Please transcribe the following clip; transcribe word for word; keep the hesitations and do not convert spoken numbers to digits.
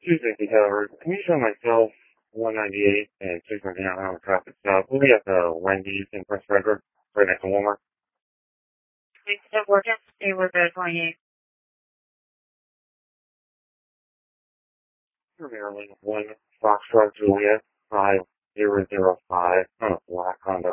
Tuesday, Howard. Can you show myself one ninety-eight and six ninety-nine on the traffic stop? We'll be at the Wendy's in Prince Frederick, right next to Walmart. It's still working. Stay with the twenty-eight. Maryland, one Foxtrot Juliet, five zero zero five on a black Honda